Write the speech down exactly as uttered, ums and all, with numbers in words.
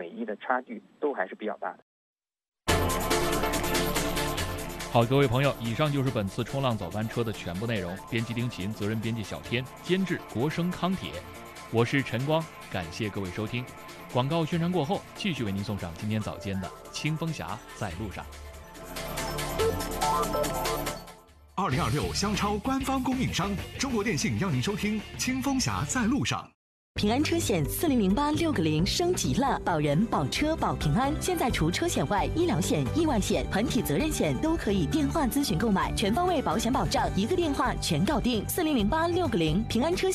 每一的差距都还是比较大的。 好，各位朋友，以上就是本次冲浪早班车的全部内容。编辑丁琴，责任编辑小天，监制国生康铁，我是陈光，感谢各位收听。广告宣传过后，继续为您送上今天早间的清风侠在路上。 二零二六香超官方供应商中国电信邀您收听清风侠在路上。 平安车险四零零八六个零升级了，保人、保车、保平安。现在除车险外，医疗险、意外险、团体责任险都可以电话咨询购买，全方位保险保障，一个电话全搞定。四零零八六个零，平安车险。